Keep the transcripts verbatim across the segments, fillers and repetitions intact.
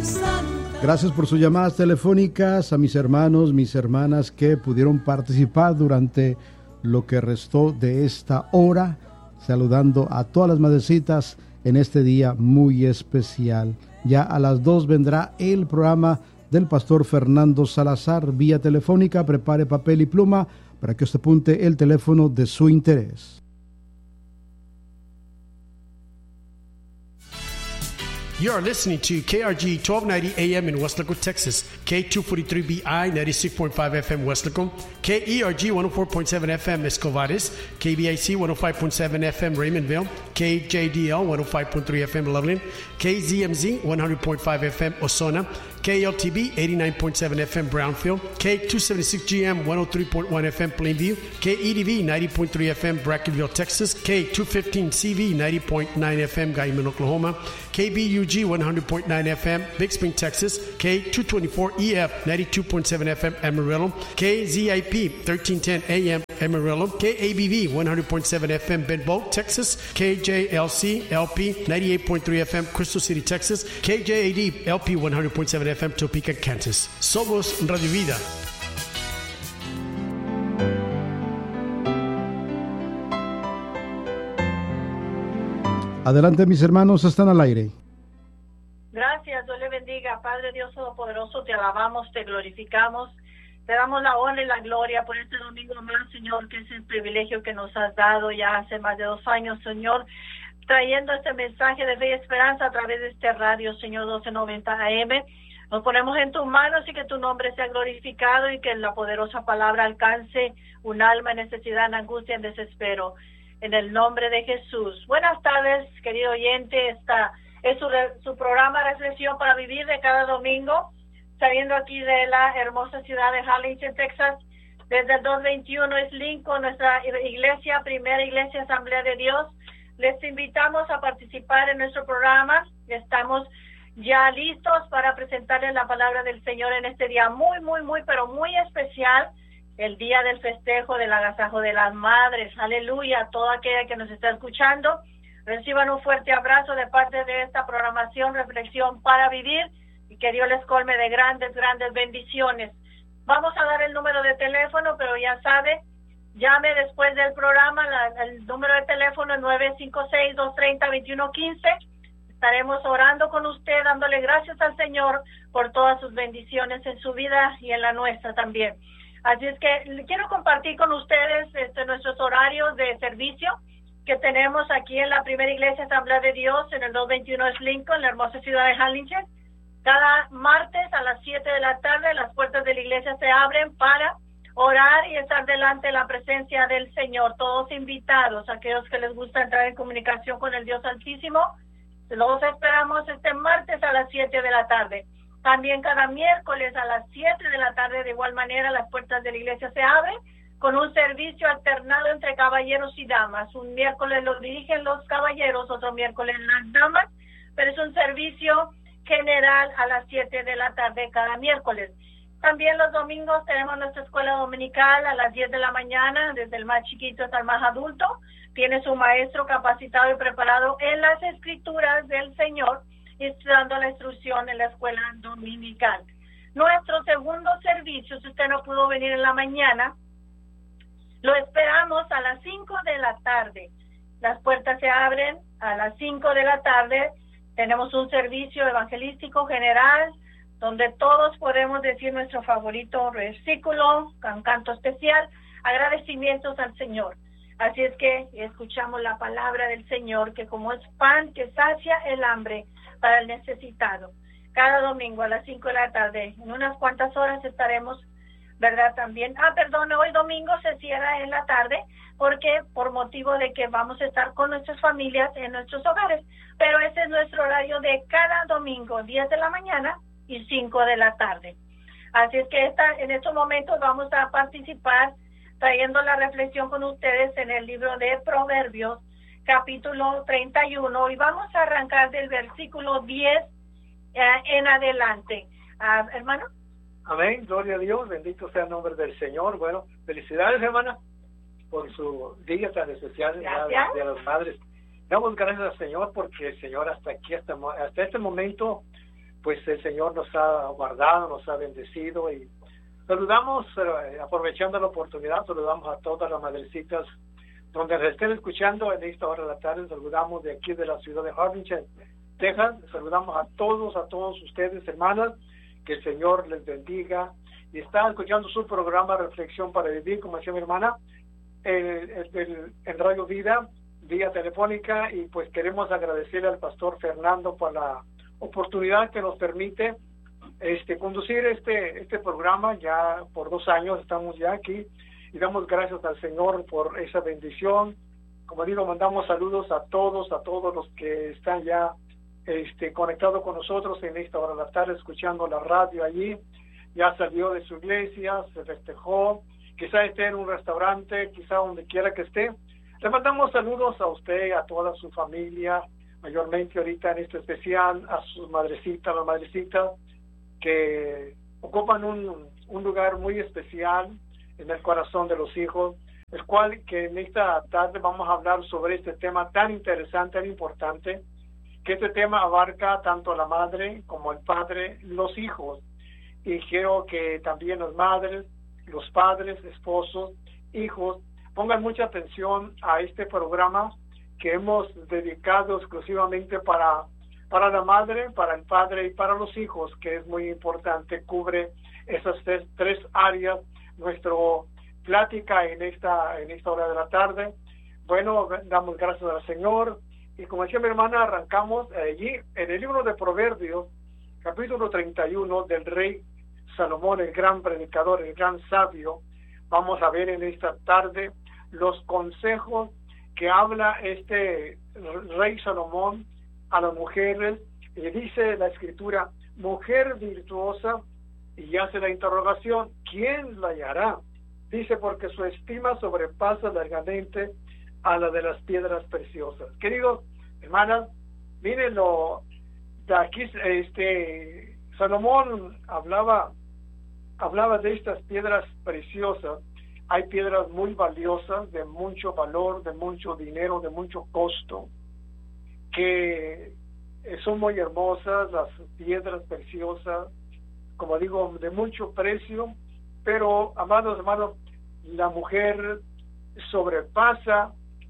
Gracias por sus llamadas telefónicas, a mis hermanos, mis hermanas que pudieron participar durante lo que restó de esta hora, saludando a todas las madrecitas en este día muy especial. Ya a las dos vendrá el programa del pastor Fernando Salazar vía telefónica. Prepare papel y pluma para que usted apunte el teléfono de su interés. You are listening to K R G twelve ninety A M in Weslaco, Texas, K two forty-three B I ninety-six point five F M Weslaco, K E R G one oh four point seven F M Escovares, K B I C one oh five point seven F M Raymondville, K J D L one oh five point three F M Loveland, K Z M Z one hundred point five F M Osona, K L T B eighty-nine point seven F M Brownfield, K two seventy-six G M one oh three point one F M Plainview, K E D V ninety point three F M Brackenville, Texas, K two fifteen C V ninety point nine F M Guyman, Oklahoma, K B U G one hundred point nine F M Big Spring, Texas, K two twenty-four E F ninety-two point seven F M Amarillo, K Z I P thirteen ten A M Amarillo, K A B V one hundred point seven F M Benbow, Texas, K J L C L P ninety-eight point three F M Crystal City, Texas, K J A D L P one hundred point seven F M Topeka, Kansas. Somos Radio Vida. Adelante, mis hermanos, están al aire. Gracias, Dios le bendiga. Padre Dios Todopoderoso, te alabamos, te glorificamos, te damos la honra y la gloria por este domingo más, Señor, que es el privilegio que nos has dado ya hace más de dos años, Señor, trayendo este mensaje de fe y esperanza a través de este radio, Señor, doce noventa A M. Nos ponemos en tus manos y que tu nombre sea glorificado y que la poderosa palabra alcance un alma en necesidad, en angustia, en desespero. En el nombre de Jesús. Buenas tardes, querido oyente. Esta es su, su programa Reflexión para Vivir de cada domingo, saliendo aquí de la hermosa ciudad de Harlingen, Texas. Desde el dos veintiuno es Lincoln, nuestra iglesia, primera iglesia Asamblea de Dios. Les invitamos a participar en nuestro programa. Estamos ya listos para presentarles la palabra del Señor en este día muy, muy, muy, pero muy especial. El día del festejo del agasajo de las madres. Aleluya, a toda aquella que nos está escuchando. Reciban un fuerte abrazo de parte de esta programación Reflexión para Vivir y que Dios les colme de grandes, grandes bendiciones. Vamos a dar el número de teléfono, pero ya sabe, llame después del programa. La, el número de teléfono es nueve cinco seis, dos tres cero, dos uno uno cinco. Estaremos orando con usted, dándole gracias al Señor por todas sus bendiciones en su vida y en la nuestra también. Así es que quiero compartir con ustedes este, nuestros horarios de servicio que tenemos aquí en la primera iglesia Asamblea de Dios en el dos veintiuno es Lincoln, en la hermosa ciudad de Harlingen. Cada martes a las siete de la tarde las puertas de la iglesia se abren para orar y estar delante de la presencia del Señor. Todos invitados, aquellos que les gusta entrar en comunicación con el Dios Altísimo, los esperamos este martes a las siete de la tarde. También cada miércoles a las siete de la tarde, de igual manera, las puertas de la iglesia se abren con un servicio alternado entre caballeros y damas. Un miércoles lo dirigen los caballeros, otro miércoles las damas, pero es un servicio general a las siete de la tarde cada miércoles. También los domingos tenemos nuestra escuela dominical a las diez de la mañana, desde el más chiquito hasta el más adulto. Tiene su maestro capacitado y preparado en las escrituras del Señor, y dando la instrucción en la escuela dominical. Nuestro segundo servicio, si usted no pudo venir en la mañana, lo esperamos a las cinco de la tarde. Las puertas se abren a las cinco de la tarde. Tenemos un servicio evangelístico general donde todos podemos decir nuestro favorito versículo, con canto especial, agradecimientos al Señor. Así es que escuchamos la palabra del Señor, que como es pan que sacia el hambre para el necesitado. Cada domingo a las cinco de la tarde, en unas cuantas horas estaremos, ¿verdad? También, ah, perdón, hoy domingo se cierra en la tarde, porque por motivo de que vamos a estar con nuestras familias en nuestros hogares, pero ese es nuestro horario de cada domingo, diez de la mañana y cinco de la tarde. Así es que esta, en estos momentos vamos a participar trayendo la reflexión con ustedes en el libro de Proverbios, capítulo treinta y uno, y vamos a arrancar del versículo diez eh, en adelante. Uh, hermano. Amén, gloria a Dios, bendito sea el nombre del Señor. Bueno, felicidades, hermana, por su día tan especial, Gracias. de las madres. Damos gracias al Señor porque el Señor hasta aquí, hasta, hasta este momento, pues el Señor nos ha guardado, nos ha bendecido. Y saludamos, eh, aprovechando la oportunidad, saludamos a todas las madrecitas donde nos estén escuchando en esta hora de la tarde. Saludamos de aquí de la ciudad de Harlingen, Texas. Saludamos a todos, a todos ustedes, hermanas, que el Señor les bendiga. Y están escuchando su programa Reflexión para Vivir, como decía mi hermana, el, el, el, en Radio Vida, vía telefónica. Y pues queremos agradecerle al pastor Fernando por la oportunidad que nos permite este conducir este este programa. Ya por dos años estamos ya aquí y damos gracias al Señor por esa bendición. Como digo, mandamos saludos a todos, a todos los que están ya este conectados con nosotros en esta hora de la tarde, escuchando la radio allí. Ya salió de su iglesia, se festejó, quizá esté en un restaurante, quizá donde quiera que esté. Le mandamos saludos a usted, a toda su familia, mayormente ahorita en este especial, a sus madrecitas, las madrecitas que ocupan un, un lugar muy especial en el corazón de los hijos, el cual que en esta tarde vamos a hablar sobre este tema tan interesante, tan importante, que este tema abarca tanto a la madre como al padre, los hijos. Y quiero que también las madres, los padres, esposos, hijos, pongan mucha atención a este programa que hemos dedicado exclusivamente para, para la madre, para el padre y para los hijos, que es muy importante, cubre esas tres, tres áreas. Nuestro plática en esta, en esta hora de la tarde, bueno, damos gracias al Señor. Y como decía mi hermana, arrancamos allí en el libro de Proverbios, capítulo treinta y uno, del rey Salomón, el gran predicador, el gran sabio. Vamos a ver en esta tarde los consejos que habla este rey Salomón a las mujeres. Y dice la escritura, mujer virtuosa, y hace la interrogación, ¿quién la hallará? Dice, porque su estima sobrepasa largamente a la de las piedras preciosas. Queridos hermanas, miren lo de aquí, este Salomón hablaba hablaba de estas piedras preciosas. Hay piedras muy valiosas, de mucho valor, de mucho dinero, de mucho costo, que son muy hermosas, las piedras preciosas, como digo, de mucho precio. Pero, amados hermanos, la mujer sobrepasa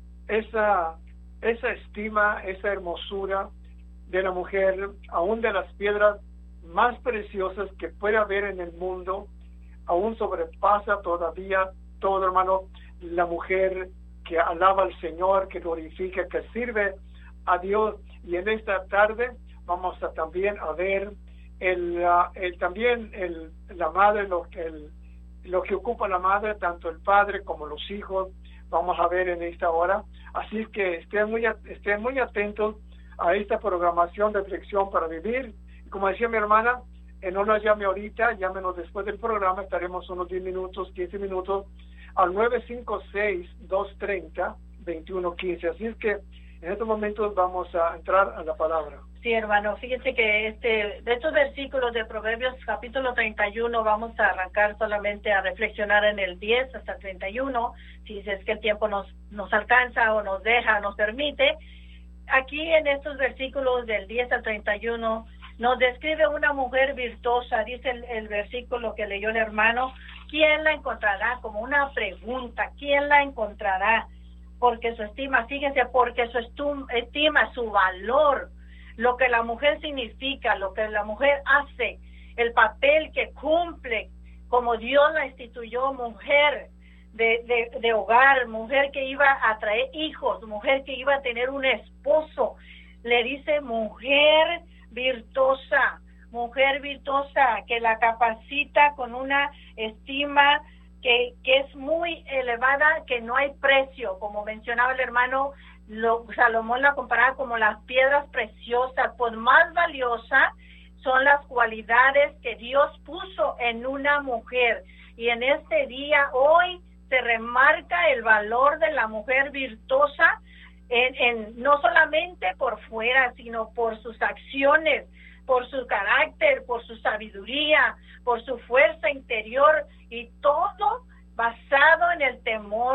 esa, esa estima, esa hermosura de la mujer, aún de las piedras más preciosas que puede haber en el mundo. Aún sobrepasa todavía todo, hermano, la mujer que alaba al Señor, que glorifica, que sirve a Dios. Y en esta tarde vamos a también a ver el, uh, el también el, la madre, lo que el, lo que ocupa la madre, tanto el padre como los hijos, vamos a ver en esta hora. Así que estén muy, estén muy atentos a esta programación de Reflexión para Vivir. Y como decía mi hermana, eh, no nos llame ahorita, llámenos después del programa, estaremos unos diez minutos, quince minutos, al nueve cinco seis, dos tres cero, dos uno uno cinco. Así es que en estos momentos vamos a entrar a la palabra. Sí, hermano, fíjese que este de estos versículos de Proverbios capítulo treinta y uno vamos a arrancar solamente a reflexionar en el diez hasta el treinta y uno, si es que el tiempo nos, nos alcanza o nos deja, nos permite. Aquí en estos versículos del diez al treinta y uno nos describe una mujer virtuosa. Dice el, el versículo que leyó el hermano, ¿quién la encontrará? Como una pregunta, ¿quién la encontrará? Porque su estima, fíjense, porque su estum, estima, su valor, lo que la mujer significa, lo que la mujer hace, el papel que cumple, como Dios la instituyó, mujer de, de, de hogar, mujer que iba a traer hijos, mujer que iba a tener un esposo. Le dice mujer virtuosa, mujer virtuosa, que la capacita con una estima que, que es muy elevada, que no hay precio. Como mencionaba el hermano, lo, Salomón la comparaba como las piedras preciosas. Por más valiosa son las cualidades que Dios puso en una mujer. Y en este día, hoy, se remarca el valor de la mujer virtuosa, en, en no solamente por fuera, sino por sus acciones, por su carácter, por su sabiduría, por su fuerza interior, y todo basado en el temor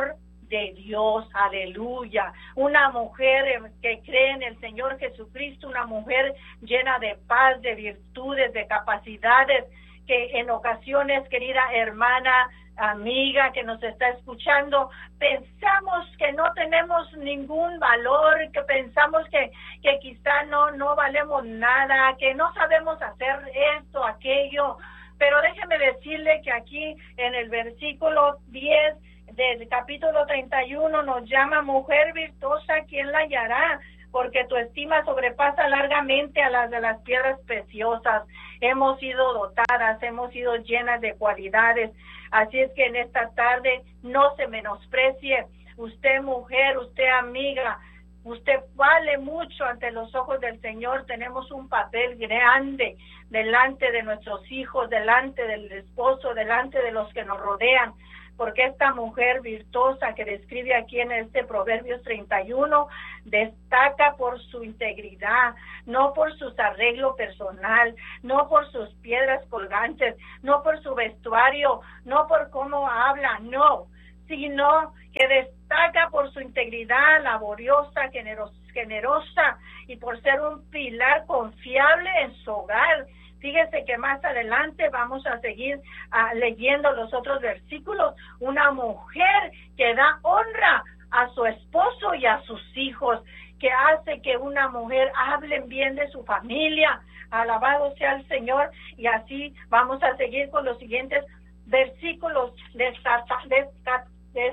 de Dios, aleluya. Una mujer que cree en el Señor Jesucristo, una mujer llena de paz, de virtudes, de capacidades, que en ocasiones, querida hermana, amiga que nos está escuchando, pensamos que no tenemos ningún valor, que pensamos que, que quizá no, no valemos nada, que no sabemos hacer esto, aquello, pero déjeme decirle que aquí en el versículo diez del capítulo treinta y uno nos llama mujer virtuosa, ¿quién la hallará? Porque tu estima sobrepasa largamente a las de las piedras preciosas. Hemos sido dotadas, hemos sido llenas de cualidades. Así es que en esta tarde no se menosprecie. Usted mujer, usted amiga, usted vale mucho ante los ojos del Señor. Tenemos un papel grande delante de nuestros hijos, delante del esposo, delante de los que nos rodean. Porque esta mujer virtuosa que describe aquí en este Proverbios treinta y uno destaca por su integridad, no por su arreglo personal, no por sus piedras colgantes, no por su vestuario, no por cómo habla, no, sino que destaca por su integridad laboriosa, generosa, generosa y por ser un pilar confiable en su hogar. Fíjese que más adelante vamos a seguir uh, leyendo los otros versículos. Una mujer que da honra a su esposo y a sus hijos, que hace que una mujer hable bien de su familia. Alabado sea el Señor. Y así vamos a seguir con los siguientes versículos, destata, destata, des,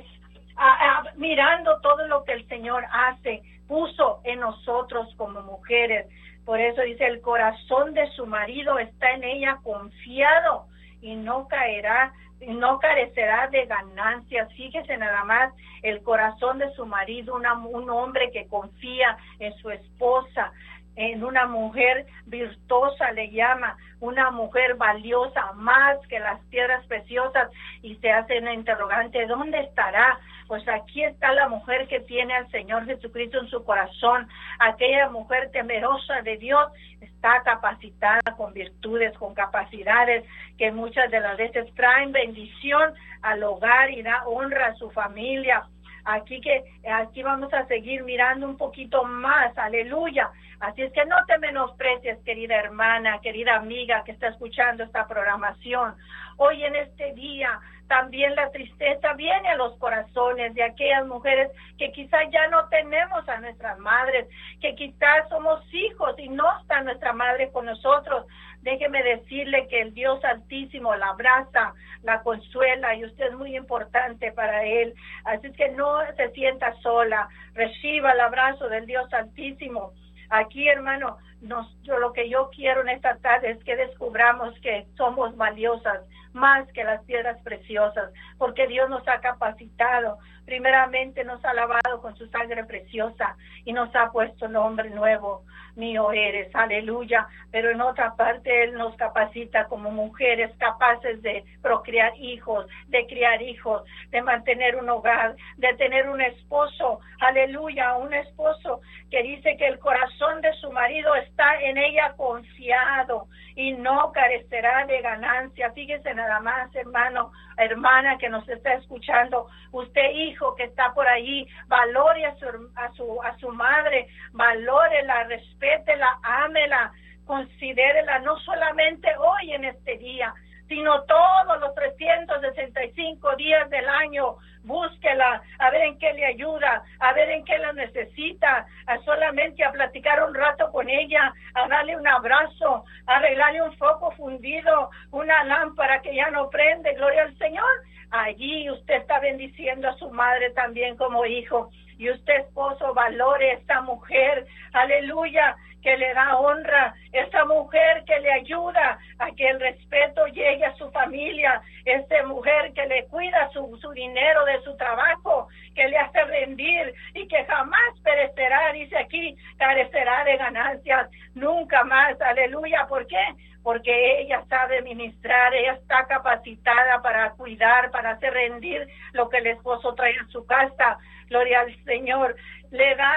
uh, uh, mirando todo lo que el Señor hace, puso en nosotros como mujeres. Por eso dice, el corazón de su marido está en ella confiado y no caerá, no carecerá de ganancias. Fíjese nada más, el corazón de su marido, una, un hombre que confía en su esposa, en una mujer virtuosa le llama, una mujer valiosa más que las piedras preciosas, y se hace una interrogante, ¿dónde estará? Pues aquí está la mujer que tiene al Señor Jesucristo en su corazón. Aquella mujer temerosa de Dios está capacitada con virtudes, con capacidades que muchas de las veces traen bendición al hogar y da honra a su familia. Aquí que aquí vamos a seguir mirando un poquito más, aleluya. Así es que no te menosprecies, querida hermana, querida amiga que está escuchando esta programación. Hoy en este día también la tristeza viene a los corazones de aquellas mujeres que quizás ya no tenemos a nuestras madres, que quizás somos hijos y no está nuestra madre con nosotros. Déjeme decirle que el Dios Altísimo la abraza, la consuela, y usted es muy importante para Él. Así es que no se sienta sola, reciba el abrazo del Dios Altísimo. Aquí, hermano, nos, yo, lo que yo quiero en esta tarde es que descubramos que somos valiosas, más que las piedras preciosas, porque Dios nos ha capacitado. Primeramente nos ha lavado con su sangre preciosa y nos ha puesto nombre nuevo. Mío eres, aleluya. Pero en otra parte Él nos capacita como mujeres capaces de procrear hijos, de criar hijos, de mantener un hogar, de tener un esposo, aleluya, un esposo que dice que el corazón de su marido está en ella confiado y no carecerá de ganancia. Fíjese nada más, hermano, hermana que nos está escuchando, usted hijo que está por ahí, valore a su, a su, a su madre, valórela, respétela, ámela, considérela no solamente hoy en este día, sino todos los trescientos sesenta y cinco días del año. Búsquela, a ver en qué le ayuda, a ver en qué la necesita, a solamente a platicar un rato con ella, a darle un abrazo, a arreglarle un foco fundido, una lámpara que ya no prende, gloria al Señor. Allí usted está bendiciendo a su madre también como hijo. Y usted, esposo, valore a esta mujer, aleluya, que le da honra, esta mujer que le ayuda a que el respeto llegue a su familia, esta mujer que le cuida su, su dinero de su trabajo, que le hace rendir y que jamás perecerá, dice aquí, carecerá de ganancias, nunca más, aleluya. ¿Por qué? Porque ella sabe ministrar, ella está capacitada para cuidar, para hacer rendir lo que el esposo trae a su casa. Gloria al Señor. Le da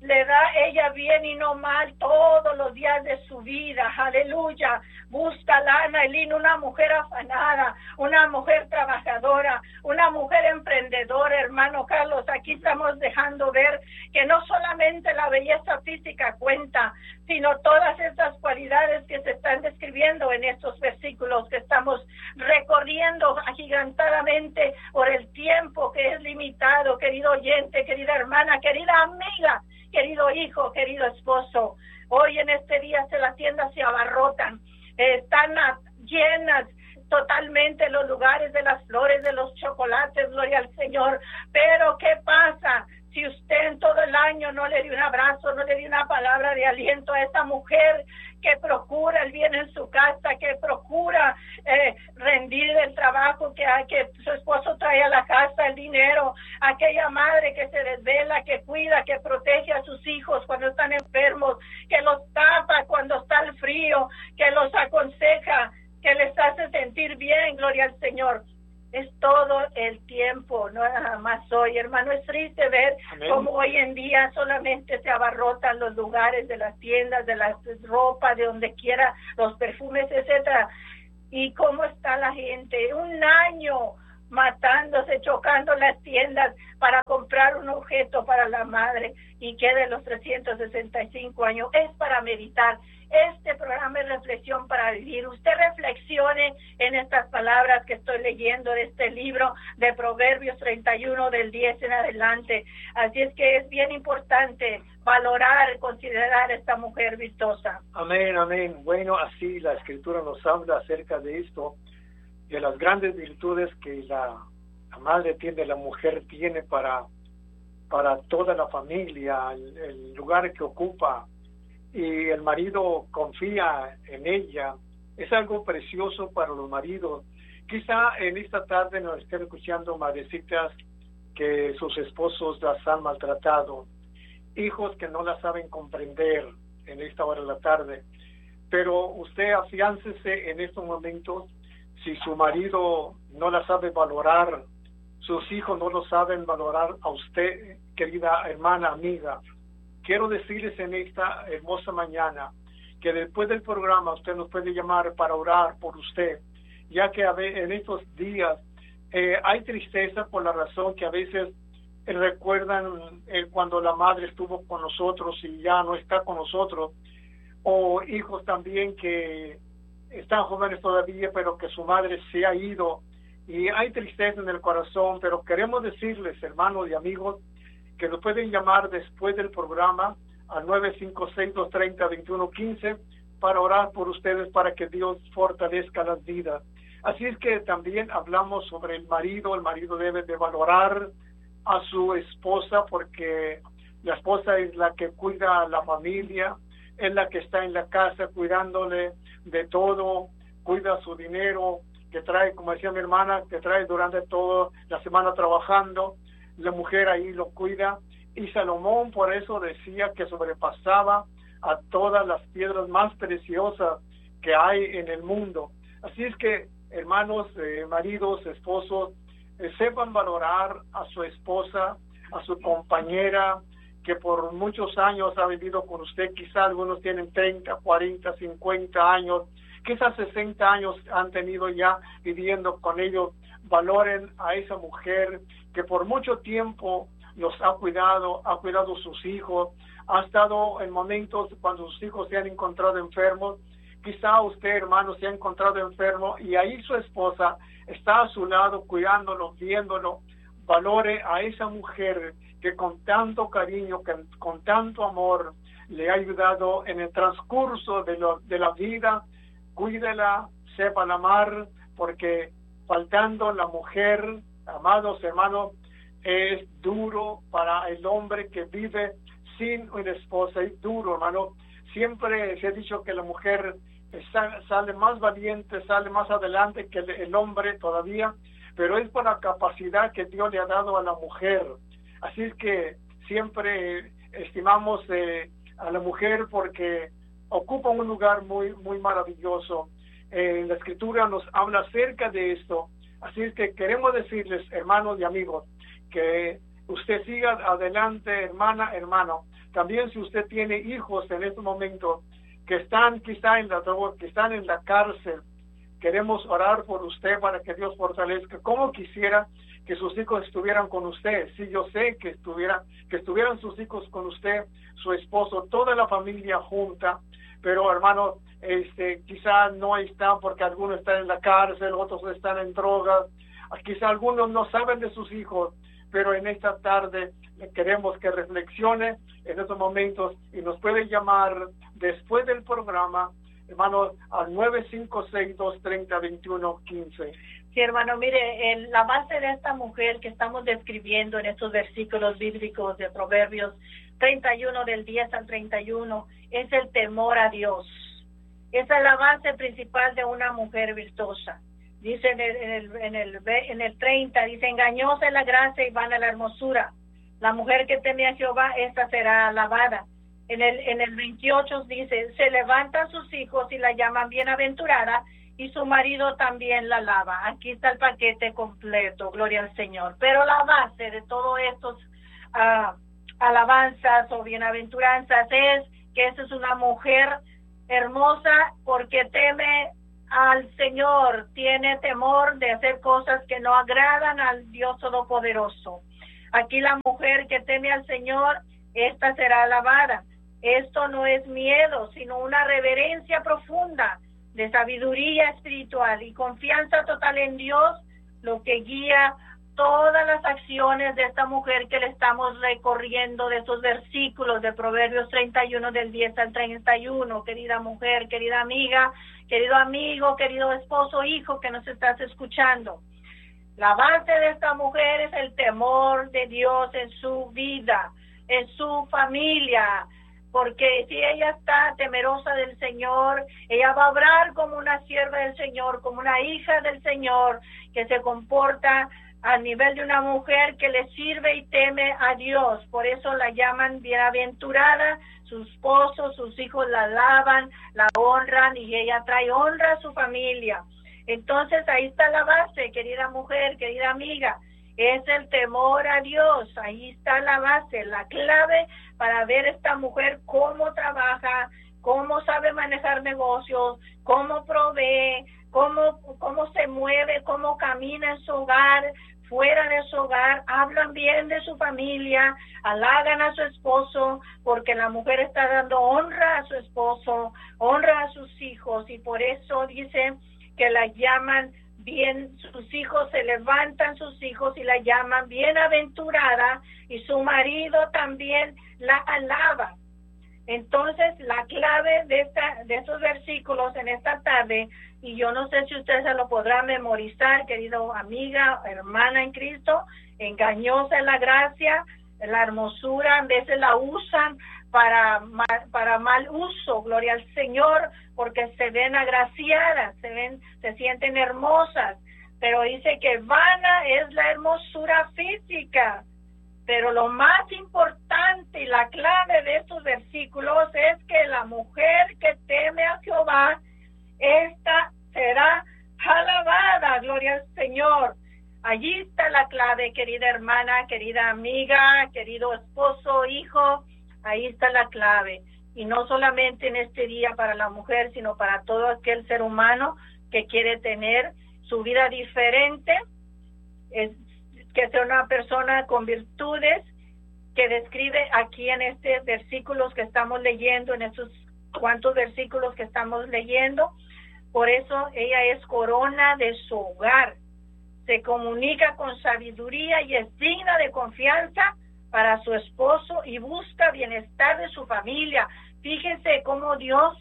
le da ella bien y no mal todos los días de su vida. Aleluya. Busca lana y lino, una mujer afanada, una mujer trabajadora, una mujer emprendedora, hermano Carlos. Aquí estamos dejando ver que no solamente la belleza física cuenta, sino todas estas cualidades que se están describiendo en estos versículos que estamos recorriendo agigantadamente por el tiempo que es limitado. Querido oyente, querida hermana, querida amiga, querido hijo, querido esposo, hoy en este día se las tiendas se abarrotan, eh, están a, llenas totalmente los lugares de las flores, de los chocolates, gloria al Señor. Pero ¿qué pasa si usted en todo el año no le dio un abrazo, no le dio una palabra de aliento a esa mujer que procura el bien en su casa, que procura eh, rendir el trabajo que, que su esposo trae a la casa, el dinero, aquella madre que se desvela, que cuida, que protege a sus hijos cuando están enfermos, que los tapa cuando está el frío, que los aconseja, que les hace sentir bien, gloria al Señor? Es todo el tiempo, no nada más hoy, hermano. Es triste ver Amén. Cómo hoy en día solamente se abarrotan los lugares de las tiendas, de la ropa, de donde quiera, los perfumes, etcétera. Y cómo está la gente, un año matándose, chocando las tiendas para comprar un objeto para la madre, y que de los trescientos sesenta y cinco años es para meditar. Este programa es reflexión para vivir. Usted reflexione en estas palabras que estoy leyendo de este libro de Proverbios treinta y uno, del diez en adelante. Así es que es bien importante valorar, considerar a esta mujer virtuosa. Amén, amén. Bueno, así la Escritura nos habla acerca de esto, de las grandes virtudes que la, la madre tiene, la mujer tiene para, para toda la familia, el, el lugar que ocupa, y el marido confía en ella. Es algo precioso para los maridos. Quizá en esta tarde nos estén escuchando madrecitas que sus esposos las han maltratado, hijos que no las saben comprender en esta hora de la tarde, pero usted afiáncese en estos momentos. Si su marido no la sabe valorar, sus hijos no lo saben valorar a usted, querida hermana, amiga, quiero decirles en esta hermosa mañana que después del programa usted nos puede llamar para orar por usted, ya que en estos días eh, hay tristeza por la razón que a veces eh, recuerdan eh, cuando la madre estuvo con nosotros y ya no está con nosotros, o hijos también que están jóvenes todavía pero que su madre se ha ido, y hay tristeza en el corazón. Pero queremos decirles, hermanos y amigos, que nos pueden llamar después del programa al nueve cinco seis, dos tres cero, dos uno uno cinco para orar por ustedes, para que Dios fortalezca las vidas. Así es que también hablamos sobre el marido. El marido debe de valorar a su esposa, porque la esposa es la que cuida a la familia, es la que está en la casa cuidándole de todo, cuida su dinero que trae, como decía mi hermana, que trae durante toda la semana trabajando. La mujer ahí lo cuida, y Salomón por eso decía que sobrepasaba a todas las piedras más preciosas que hay en el mundo. Así es que, hermanos, eh, maridos, esposos, eh, sepan valorar a su esposa, a su compañera, que por muchos años ha vivido con usted. Quizás algunos tienen treinta, cuarenta, cincuenta años, quizás sesenta años han tenido ya viviendo con ellos. Valoren a esa mujer que por mucho tiempo los ha cuidado, ha cuidado sus hijos, ha estado en momentos cuando sus hijos se han encontrado enfermos. Quizá usted, hermano, se ha encontrado enfermo y ahí su esposa está a su lado cuidándolo, viéndolo. Valore a esa mujer que con tanto cariño, que con tanto amor le ha ayudado en el transcurso de, lo, de la vida. Cuídela, sépa amar, porque faltando la mujer, amados hermanos, es duro para el hombre que vive sin una esposa. Es duro, hermano. Siempre se ha dicho que la mujer está, sale más valiente, sale más adelante que el, el hombre todavía, pero es por la capacidad que Dios le ha dado a la mujer. Así es que siempre estimamos eh, a la mujer porque ocupa un lugar muy, muy maravilloso. Eh, la Escritura nos habla acerca de esto. Así es que queremos decirles, hermanos y amigos, que usted siga adelante, hermana, hermano. También si usted tiene hijos en este momento que están quizá en la droga, que están en la cárcel, queremos orar por usted para que Dios fortalezca. Como quisiera que sus hijos estuvieran con usted. Sí, yo sé que estuvieran, que estuvieran sus hijos con usted, su esposo, toda la familia junta, pero hermano, este, quizá no están porque algunos están en la cárcel, otros están en drogas, quizá algunos no saben de sus hijos, pero en esta tarde queremos que reflexione en estos momentos y nos puede llamar después del programa, hermano, al nueve cinco seis, dos tres cero, dos uno uno cinco. Sí, hermano, mire, en la base de esta mujer que estamos describiendo en estos versículos bíblicos de Proverbios treinta y uno, del diez al treinta y uno, es el temor a Dios. Esa es la base principal de una mujer virtuosa. Dice en el, en el, en el, en el treinta, dice, engañosa es la gracia y vana la hermosura. La mujer que teme a Jehová, esta será alabada. En el, en el veintiocho dice, se levantan sus hijos y la llaman bienaventurada, y su marido también la alaba. Aquí está el paquete completo, gloria al Señor. Pero la base de todos estos uh, alabanzas o bienaventuranzas es que esta es una mujer hermosa porque teme al Señor, tiene temor de hacer cosas que no agradan al Dios Todopoderoso. Aquí la mujer que teme al Señor, esta será alabada. Esto no es miedo, sino una reverencia profunda de sabiduría espiritual y confianza total en Dios, lo que guía todas las acciones de esta mujer que le estamos recorriendo de esos versículos de Proverbios treinta y uno, del diez al treinta y uno. Querida mujer, querida amiga, querido amigo, querido esposo, hijo que nos estás escuchando, la base de esta mujer es el temor de Dios en su vida, en su familia, porque si ella está temerosa del Señor, ella va a obrar como una sierva del Señor, como una hija del Señor, que se comporta a nivel de una mujer que le sirve y teme a Dios. Por eso la llaman bienaventurada, su esposo, sus hijos la alaban, la honran y ella trae honra a su familia. Entonces ahí está la base, querida mujer, querida amiga, es el temor a Dios. Ahí está la base, la clave para ver esta mujer cómo trabaja, cómo sabe manejar negocios, cómo provee, cómo, cómo se mueve, cómo camina en su hogar, fuera de su hogar, hablan bien de su familia, halagan a su esposo, porque la mujer está dando honra a su esposo, honra a sus hijos, y por eso dice que la llaman bien, sus hijos se levantan sus hijos y la llaman bienaventurada, y su marido también la alaba. Entonces la clave de esta de estos versículos en esta tarde, y yo no sé si usted se lo podrá memorizar, querido amiga, hermana en Cristo, engañosa es la gracia, la hermosura, a veces la usan para mal, para mal uso, gloria al Señor, porque se ven agraciadas, se ven, se sienten hermosas, pero dice que vana es la hermosura física. Pero lo más importante y la clave de estos versículos es que la mujer que teme a Jehová, esta será alabada, gloria al Señor. Allí está la clave, querida hermana, querida amiga, querido esposo, hijo, ahí está la clave. Y no solamente en este día para la mujer, sino para todo aquel ser humano que quiere tener su vida diferente, es, que sea una persona con virtudes, que describe aquí en estos versículos que estamos leyendo, en estos cuantos versículos que estamos leyendo. Por eso ella es corona de su hogar, se comunica con sabiduría y es digna de confianza para su esposo y busca bienestar de su familia. Fíjense cómo Dios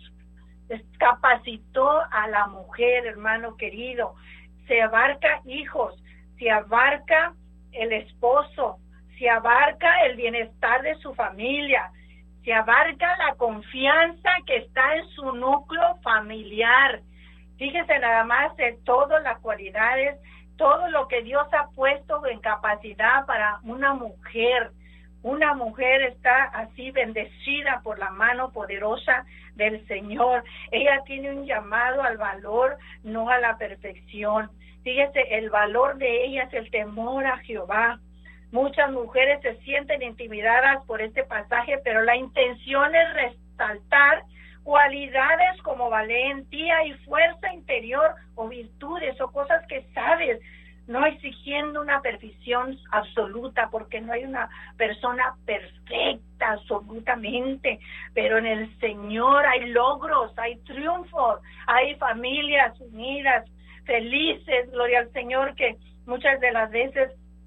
capacitó a la mujer, hermano querido. Se abarca hijos, se abarca el esposo, se abarca el bienestar de su familia, se abarca la confianza que está en su núcleo familiar. Fíjese nada más de todas las cualidades, todo lo que Dios ha puesto en capacidad para una mujer. Una mujer está así bendecida por la mano poderosa del Señor. Ella tiene un llamado al valor, no a la perfección. Fíjese, el valor de ella es el temor a Jehová. Muchas mujeres se sienten intimidadas por este pasaje, pero la intención es resaltar cualidades como valentía y fuerza interior o virtudes o cosas que sabes, no exigiendo una perfección absoluta, porque no hay una persona perfecta absolutamente, pero en el Señor hay logros, hay triunfos, hay familias unidas, felices, gloria al Señor, que muchas de las veces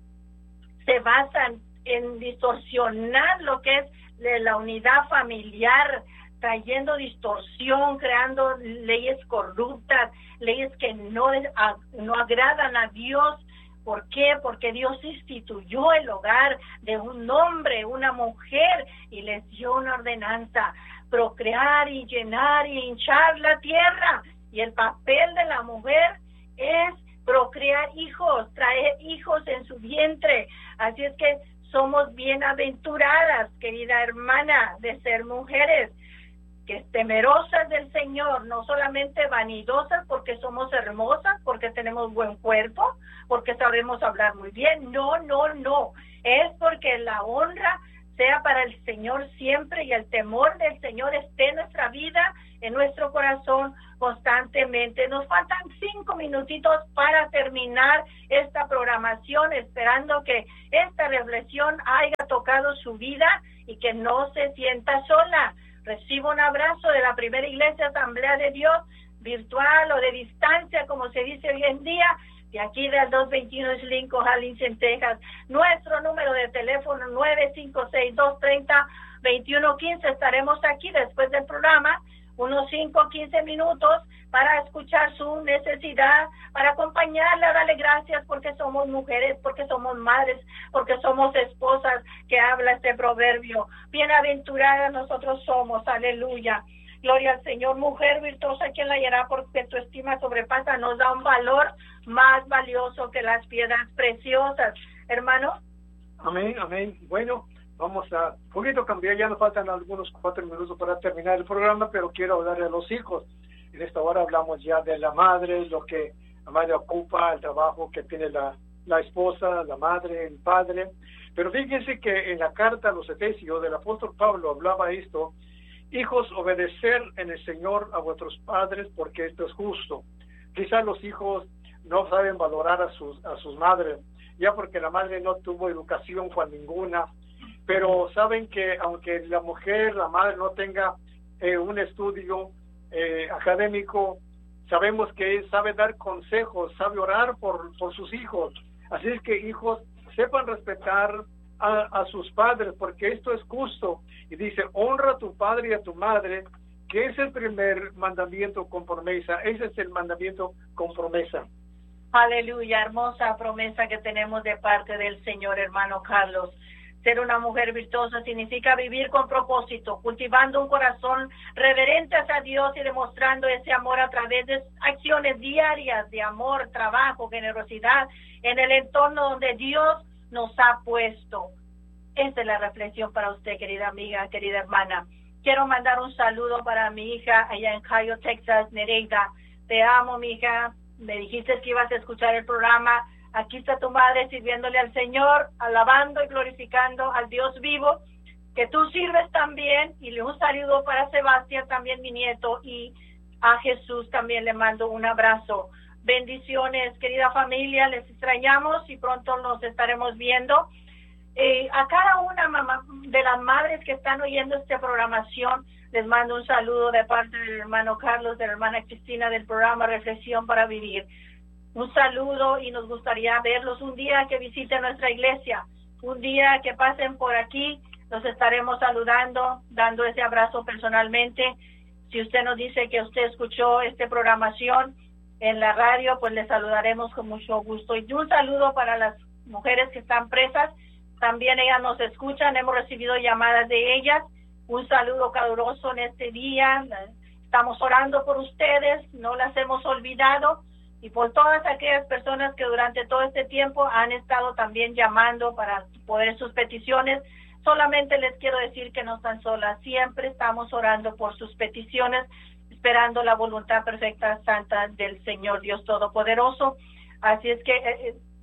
se basan en distorsionar lo que es de la unidad familiar, trayendo distorsión, creando leyes corruptas, leyes que no, no agradan a Dios. ¿Por qué? Porque Dios instituyó el hogar de un hombre, una mujer, y les dio una ordenanza: procrear y llenar y hinchar la tierra. Y el papel de la mujer es procrear hijos, traer hijos en su vientre. Así es que somos bienaventuradas, querida hermana, de ser mujeres que temerosas del Señor, no solamente vanidosas porque somos hermosas, porque tenemos buen cuerpo, porque sabemos hablar muy bien. No, no, no. Es porque la honra sea para el Señor siempre y el temor del Señor esté en nuestra vida, en nuestro corazón constantemente. Nos faltan cinco minutitos para terminar esta programación, esperando que esta reflexión haya tocado su vida y que no se sienta sola. Recibo un abrazo de la primera iglesia Asamblea de Dios, virtual o de distancia, como se dice hoy en día, de aquí del doscientos veintiuno de Lincoln, Arlington, Texas. Nuestro número de teléfono nueve cinco seis, dos tres cero, dos uno uno cinco. Estaremos aquí después del programa, unos cinco o quince minutos, para escuchar su necesidad, para acompañarla, darle gracias porque somos mujeres, porque somos madres, porque somos esposas, que habla este proverbio. Bienaventuradas nosotros somos, aleluya. Gloria al Señor. Mujer virtuosa, ¿quién la hallará? Porque tu estima sobrepasa, nos da un valor más valioso que las piedras preciosas. Hermano. Amén, amén. Bueno, vamos a un poquito cambiar, ya nos faltan algunos cuatro minutos para terminar el programa, pero quiero hablar de los hijos. En esta hora hablamos ya de la madre, lo que la madre ocupa, el trabajo que tiene la, la esposa, la madre, el padre. Pero fíjense que en la carta a los Efesios del apóstol Pablo hablaba esto: hijos, obedecer en el Señor a vuestros padres, porque esto es justo. Quizás los hijos no saben valorar a sus, a sus madres, ya porque la madre no tuvo educación con ninguna, pero saben que aunque la mujer, la madre no tenga eh, un estudio eh, académico, sabemos que sabe dar consejos, sabe orar por, por sus hijos. Así es que, hijos, sepan respetar a, a sus padres, porque esto es justo. Y dice: honra a tu padre y a tu madre, que es el primer mandamiento con promesa. Ese es el mandamiento con promesa. Aleluya, hermosa promesa que tenemos de parte del Señor, hermano Carlos. Ser una mujer virtuosa significa vivir con propósito, cultivando un corazón reverente hacia Dios y demostrando ese amor a través de acciones diarias de amor, trabajo, generosidad en el entorno donde Dios nos ha puesto. Esta es la reflexión para usted, querida amiga, querida hermana. Quiero mandar un saludo para mi hija allá en Ohio, Texas, Nereida. Te amo, mi hija. Me dijiste que ibas a escuchar el programa. Aquí está tu madre sirviéndole al Señor, alabando y glorificando al Dios vivo, que tú sirves también. Y un saludo para Sebastián, también mi nieto, y a Jesús también le mando un abrazo. Bendiciones, querida familia, les extrañamos y pronto nos estaremos viendo. Eh, a cada una mamá, de las madres que están oyendo esta programación, les mando un saludo de parte del hermano Carlos, de la hermana Cristina, del programa Reflexión para Vivir. Un saludo, y nos gustaría verlos un día que visiten nuestra iglesia, un día que pasen por aquí, los estaremos saludando, dando ese abrazo personalmente. Si usted nos dice que usted escuchó esta programación en la radio, pues le saludaremos con mucho gusto. Y un saludo para las mujeres que están presas, también ellas nos escuchan, hemos recibido llamadas de ellas. Un saludo caluroso en este día, estamos orando por ustedes, no las hemos olvidado. Y por todas aquellas personas que durante todo este tiempo han estado también llamando para poder sus peticiones, solamente les quiero decir que no están solas. Siempre estamos orando por sus peticiones, esperando la voluntad perfecta, santa del Señor Dios Todopoderoso. Así es que eh,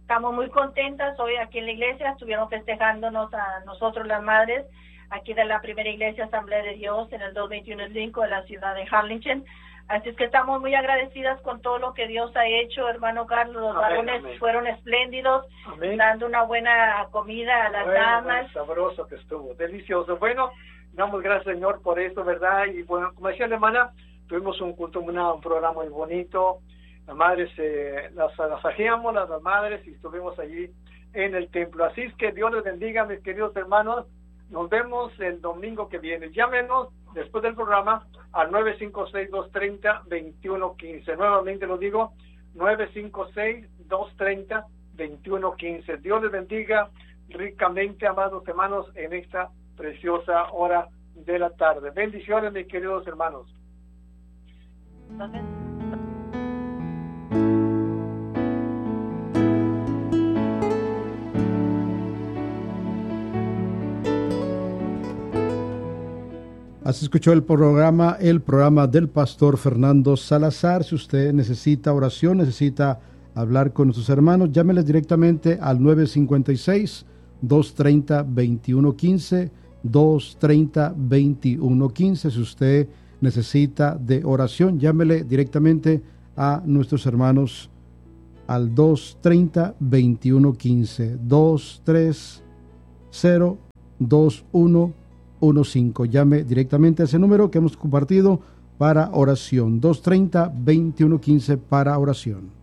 estamos muy contentas. Hoy aquí en la iglesia estuvieron festejándonos a nosotros las madres, aquí de la primera iglesia Asamblea de Dios en el doscientos veintiuno cinco de la ciudad de Harlingen. Así es que estamos muy agradecidas con todo lo que Dios ha hecho, hermano Carlos. Los amén, varones amén. fueron espléndidos, amén. dando una buena comida a las bueno, damas. Bueno, sabroso que estuvo, delicioso. Bueno, damos gracias, Señor, por eso, ¿verdad? Y bueno, como decía la hermana, tuvimos un culto, una, un programa muy bonito. Las madres, eh, las agasajeamos, las, las madres, y estuvimos allí en el templo. Así es que Dios les bendiga, mis queridos hermanos. Nos vemos el domingo que viene. Llámenos después del programa al nueve cinco seis, dos tres cero, dos uno uno cinco. Nuevamente lo digo, nueve cinco seis, dos tres cero, dos uno uno cinco. Dios les bendiga ricamente, amados hermanos, en esta preciosa hora de la tarde. Bendiciones, mis queridos hermanos. Amén. Así escuchó el programa, el programa del pastor Fernando Salazar. Si usted necesita oración, necesita hablar con sus hermanos, llámeles directamente al nueve cinco seis, dos tres cero, dos uno uno cinco, dos tres cero, dos uno uno cinco. Si usted necesita de oración, llámele directamente a nuestros hermanos al dos tres cero, dos uno uno cinco, dos tres cero, dos uno uno cinco. Llame directamente a ese número que hemos compartido para oración, dos tres cero, dos uno uno cinco para oración.